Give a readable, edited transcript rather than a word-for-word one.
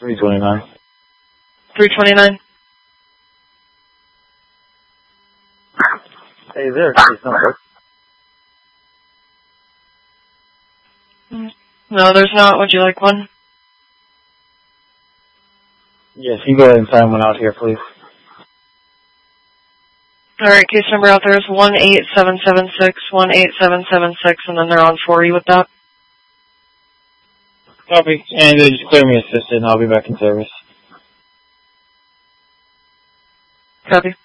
329. 329. Hey, is there a case number? No, there's not. Would you like one? Yes, you go ahead and sign one out here, please. Alright, case number out there is 18776, 18776, and then they're on for you with that. Copy. And just clear me assistant and I'll be back in service. Copy.